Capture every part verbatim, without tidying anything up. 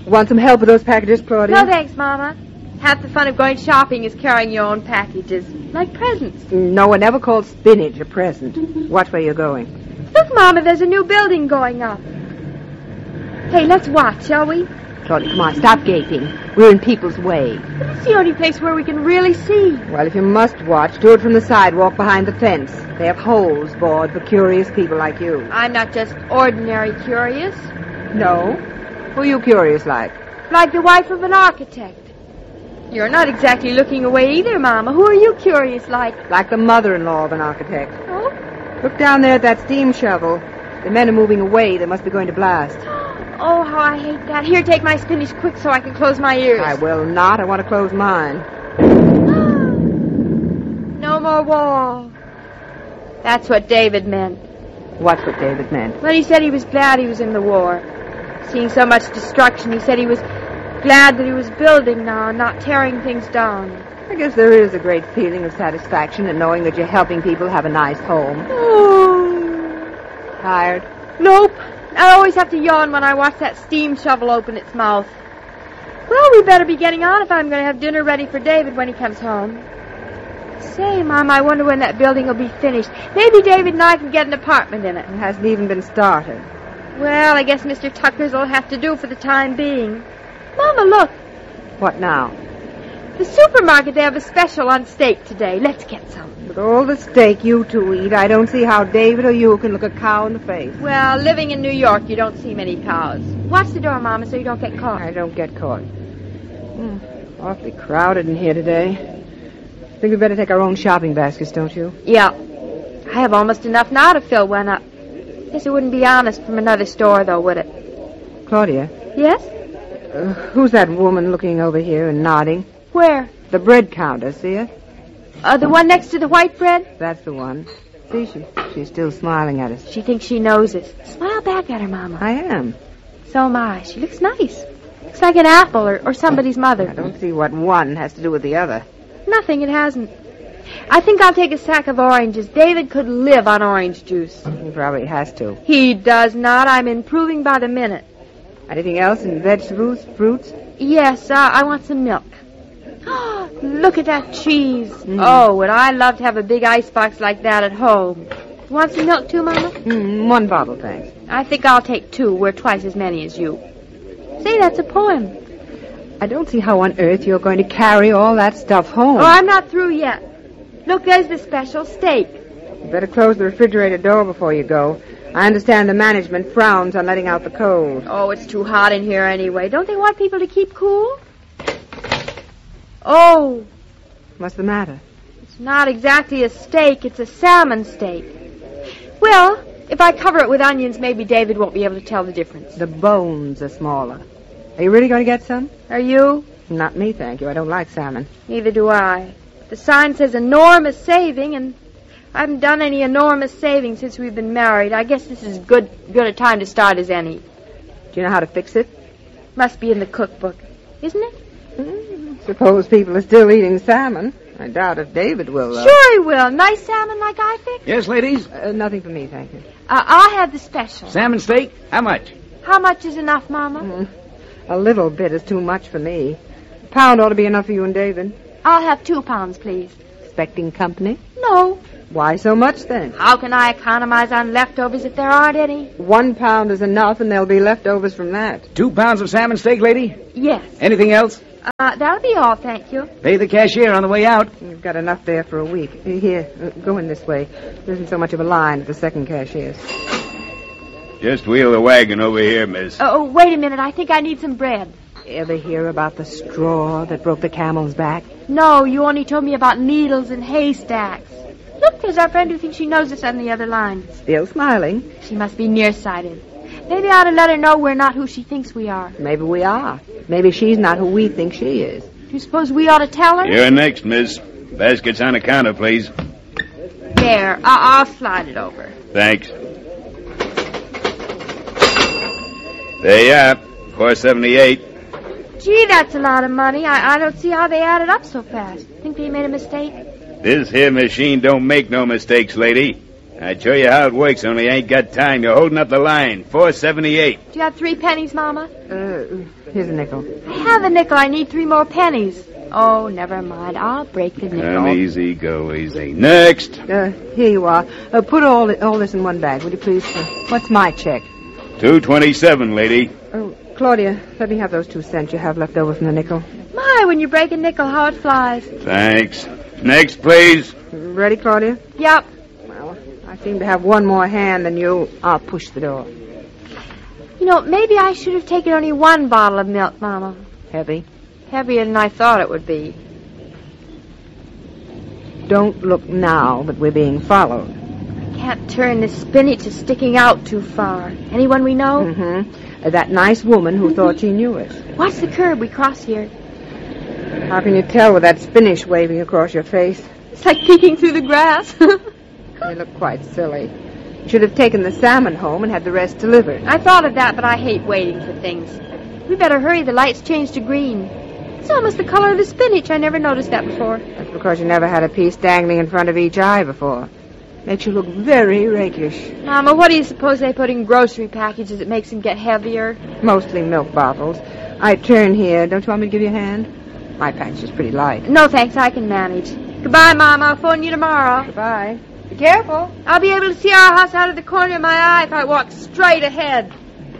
Want some help with those packages, Claudia? No, thanks, Mama. Half the fun of going shopping is carrying your own packages, like presents. No one ever called spinach a present. Watch where you're going. Look, Mama, there's a new building going up. Hey, let's watch, shall we? Claudia, come on, stop gaping. We're in people's way. But it's the only place where we can really see. Well, if you must watch, do it from the sidewalk behind the fence. They have holes bored for curious people like you. I'm not just ordinary curious. No? Who are you curious like? Like the wife of an architect. You're not exactly looking away either, Mama. Who are you curious like? Like the mother-in-law of an architect. Oh? Look down there at that steam shovel. The men are moving away. They must be going to blast. Oh, how I hate that. Here, take my spinach quick so I can close my ears. I will not. I want to close mine. No more war. That's what David meant. What's what David meant? Well, he said he was glad he was in the war. Seeing so much destruction, he said he was glad that he was building now and not tearing things down. I guess there is a great feeling of satisfaction in knowing that you're helping people have a nice home. Oh. Tired? Nope. I always have to yawn when I watch that steam shovel open its mouth. Well, we better be getting on if I'm going to have dinner ready for David when he comes home. Say, Mom, I wonder when that building will be finished. Maybe David and I can get an apartment in it. It hasn't even been started. Well, I guess Mister Tucker's will have to do for the time being. Mama, look. What now? The supermarket, they have a special on steak today. Let's get some. With all the steak you two eat, I don't see how David or you can look a cow in the face. Well, living in New York, you don't see many cows. Watch the door, Mama, so you don't get caught. I don't get caught. Hmm. Awfully crowded in here today. Think we better take our own shopping baskets, don't you? Yeah. I have almost enough now to fill one up. Guess it wouldn't be honest from another store, though, would it? Claudia? Yes? Uh, who's that woman looking over here and nodding? Where? The bread counter, see her? Uh, the one next to the white bread? That's the one. See, she, she's still smiling at us. She thinks she knows us. Smile back at her, Mama. I am. So am I. She looks nice. Looks like an apple or, or somebody's mother. I don't see what one has to do with the other. Nothing, it hasn't. I think I'll take a sack of oranges. David could live on orange juice. He probably has to. He does not. I'm improving by the minute. Anything else in vegetables, fruits? Yes, uh, I want some milk. Look at that cheese. Mm. Oh, would I love to have a big icebox like that at home. You want some milk too, Mama? Mm, one bottle, thanks. I think I'll take two. We're twice as many as you. Say, that's a poem. I don't see how on earth you're going to carry all that stuff home. Oh, I'm not through yet. Look, there's the special steak. You better close the refrigerator door before you go. I understand the management frowns on letting out the cold. Oh, it's too hot in here anyway. Don't they want people to keep cool? Oh. What's the matter? It's not exactly a steak. It's a salmon steak. Well, if I cover it with onions, maybe David won't be able to tell the difference. The bones are smaller. Are you really going to get some? Are you? Not me, thank you. I don't like salmon. Neither do I. The sign says enormous saving, and I haven't done any enormous saving since we've been married. I guess this is good good a time to start as any. Do you know how to fix it? Must be in the cookbook, isn't it? Mm, suppose people are still eating salmon. I doubt if David will, though. Sure he will. Nice salmon like I fix? Yes, ladies? Uh, nothing for me, thank you. Uh, I'll have the special. Salmon steak? How much? How much is enough, Mama? Mm, a little bit is too much for me. A pound ought to be enough for you and David. I'll have two pounds, please. Expecting company? No. Why so much, then? How can I economize on leftovers if there aren't any? One pound is enough, and there'll be leftovers from that. Two pounds of salmon steak, lady? Yes. Anything else? Uh, that'll be all, thank you. Pay the cashier on the way out. You've got enough there for a week. Here, uh, go in this way. There isn't so much of a line at the second cashier's. Just wheel the wagon over here, miss. Oh, wait a minute. I think I need some bread. Ever hear about the straw that broke the camel's back? No, you only told me about needles and haystacks. Look, there's our friend who thinks she knows us on the other line. Still smiling. She must be nearsighted. Maybe I ought to let her know we're not who she thinks we are. Maybe we are. Maybe she's not who we think she is. Do you suppose we ought to tell her? You're next, miss. Baskets on the counter, please. There, I- I'll slide it over. Thanks. There you are. four seventy-eight. Gee, that's a lot of money. I, I don't see how they added up so fast. Think they made a mistake? This here machine don't make no mistakes, lady. I'd show you how it works, only I ain't got time. You're holding up the line. four seventy-eight. Do you have three pennies, Mama? Uh, here's a nickel. I have a nickel. I need three more pennies. Oh, never mind. I'll break the nickel. Come easy, go easy. Next. Uh, here you are. Uh, put all all this in one bag, would you please? Uh, what's my check? two twenty-seven, lady. Oh, Claudia, let me have those two cents you have left over from the nickel. My, when you break a nickel, how it flies. Thanks. Next, please. Ready, Claudia? Yep. Well, I seem to have one more hand than you. I'll push the door. You know, maybe I should have taken only one bottle of milk, Mama. Heavy. Heavier than I thought it would be. Don't look now, but we're being followed. Can't turn the spinach is sticking out too far. Anyone we know? Mm-hmm. Uh, that nice woman who thought she knew us. Watch the curb. We cross here. How can you tell with that spinach waving across your face? It's like peeking through the grass. You look quite silly. You should have taken the salmon home and had the rest delivered. I thought of that, but I hate waiting for things. We better hurry. The light's changed to green. It's almost the color of the spinach. I never noticed that before. That's because you never had a piece dangling in front of each eye before. Makes you look very rakish. Mama, what do you suppose they put in grocery packages that makes them get heavier? Mostly milk bottles. I turn here. Don't you want me to give you a hand? My package is pretty light. No, thanks. I can manage. Goodbye, Mama. I'll phone you tomorrow. Goodbye. Be careful. I'll be able to see our house out of the corner of my eye if I walk straight ahead.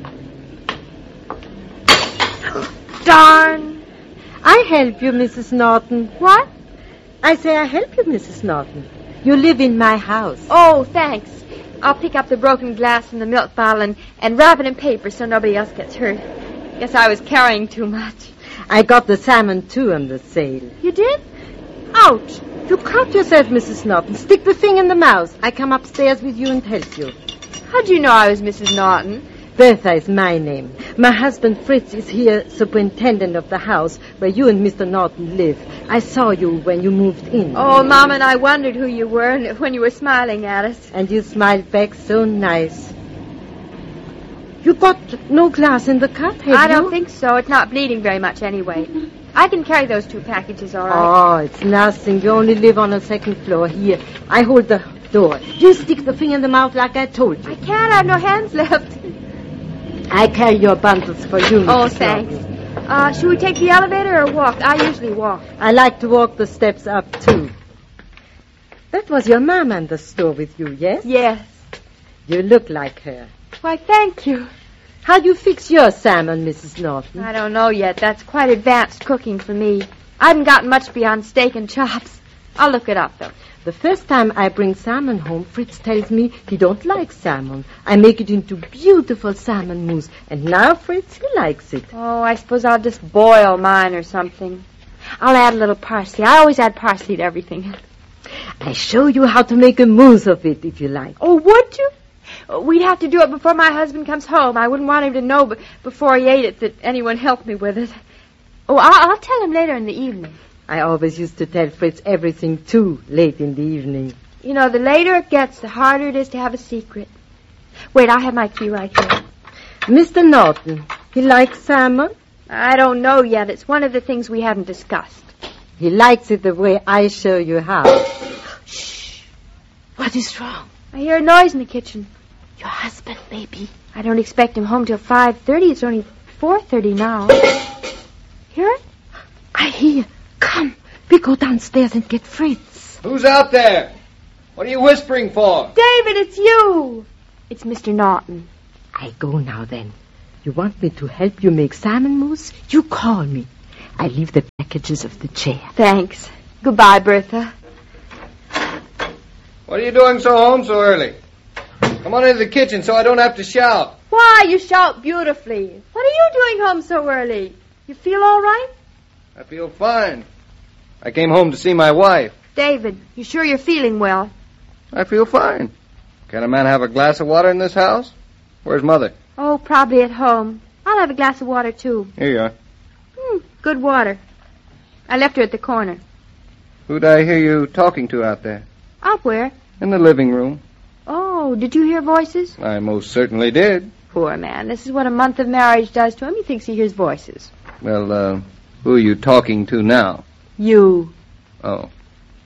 Darn. I help you, Missus Norton. What? I say I help you, Missus Norton. You live in my house. Oh, thanks. I'll pick up the broken glass from the milk bottle and, and wrap it in paper so nobody else gets hurt. Guess I was carrying too much. I got the salmon, too, on the sale. You did? Ouch. You cut yourself, Missus Norton. Stick the thing in the mouth. I come upstairs with you and help you. How'd you know I was Missus Norton? Bertha is my name. My husband Fritz is here, superintendent of the house where you and Mister Norton live. I saw you when you moved in. Oh, Mama and I wondered who you were and when you were smiling at us. And you smiled back so nice. You got no glass in the cup, have I you? don't think so. It's not bleeding very much anyway. I can carry those two packages all right. Oh, it's nothing. You only live on a second floor. Here, I hold the door. You stick the thing in the mouth like I told you. I can't. I have no hands left. I carry your bundles for you, Missus Oh, thanks. Uh, should we take the elevator or walk? I usually walk. I like to walk the steps up, too. That was your mama in the store with you, yes? Yes. You look like her. Why, thank you. How do you fix your salmon, Missus Norton? I don't know yet. That's quite advanced cooking for me. I haven't gotten much beyond steak and chops. I'll look it up, though. The first time I bring salmon home, Fritz tells me he don't like salmon. I make it into beautiful salmon mousse. And now, Fritz, he likes it. Oh, I suppose I'll just boil mine or something. I'll add a little parsley. I always add parsley to everything. I show you how to make a mousse of it, if you like. Oh, would you? We'd have to do it before my husband comes home. I wouldn't want him to know b- before he ate it that anyone helped me with it. Oh, I'll, I'll tell him later in the evening. I always used to tell Fritz everything, too, late in the evening. You know, the later it gets, the harder it is to have a secret. Wait, I have my key right here. Mister Norton, he likes salmon? I don't know yet. It's one of the things we haven't discussed. He likes it the way I show you how. Shh. What is wrong? I hear a noise in the kitchen. Your husband, maybe. I don't expect him home till five thirty. It's only four thirty now. Hear it? I hear. Come, we go downstairs and get Fritz. Who's out there? What are you whispering for? David, it's you. It's Mister Norton. I go now, then. You want me to help you make salmon mousse? You call me. I leave the packages of the chair. Thanks. Goodbye, Bertha. What are you doing so home so early? Come on into the kitchen so I don't have to shout. Why, you shout beautifully. What are you doing home so early? You feel all right? I feel fine. I came home to see my wife. David, you sure you're feeling well? I feel fine. Can a man have a glass of water in this house? Where's Mother? Oh, probably at home. I'll have a glass of water, too. Here you are. Hmm, good water. I left her at the corner. Who'd I hear you talking to out there? Up where? In the living room. Oh, did you hear voices? I most certainly did. Poor man. This is what a month of marriage does to him. He thinks he hears voices. Well, uh, who are you talking to now? You. Oh.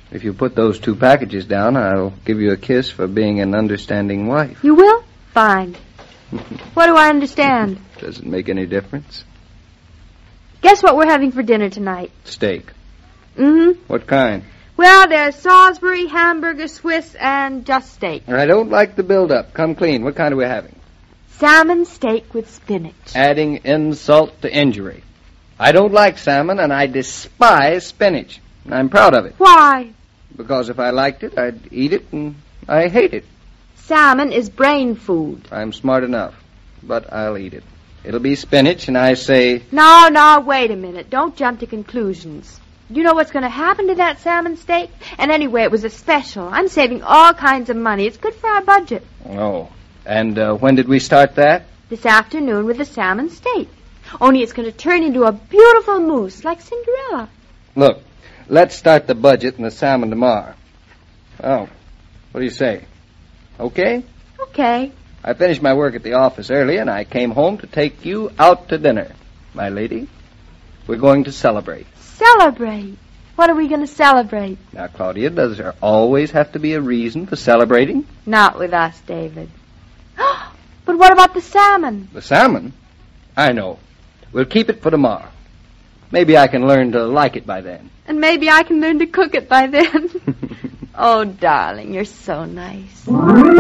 If you put those two packages down, I'll give you a kiss for being an understanding wife. You will? Fine. What do I understand? Does it make any difference? Guess what we're having for dinner tonight? Steak. Mm-hmm. What kind? Well, there's Salisbury, hamburger, Swiss, and just steak. I don't like the build-up. Come clean. What kind are we having? Salmon steak with spinach. Adding insult to injury. I don't like salmon, and I despise spinach. And I'm proud of it. Why? Because if I liked it, I'd eat it, and I hate it. Salmon is brain food. I'm smart enough, but I'll eat it. It'll be spinach, and I say... No, no, wait a minute. Don't jump to conclusions. You know what's going to happen to that salmon steak? And anyway, it was a special. I'm saving all kinds of money. It's good for our budget. Oh, and uh, when did we start that? This afternoon with the salmon steak. Only it's going to turn into a beautiful mousse like Cinderella. Look, let's start the budget and the salmon tomorrow. Oh, what do you say? Okay? Okay. I finished my work at the office early, and I came home to take you out to dinner. My lady, we're going to celebrate. Celebrate? What are we going to celebrate? Now, Claudia, does there always have to be a reason for celebrating? Not with us, David. But what about the salmon? The salmon? I know. We'll keep it for tomorrow. Maybe I can learn to like it by then. And maybe I can learn to cook it by then. Oh, darling, you're so nice.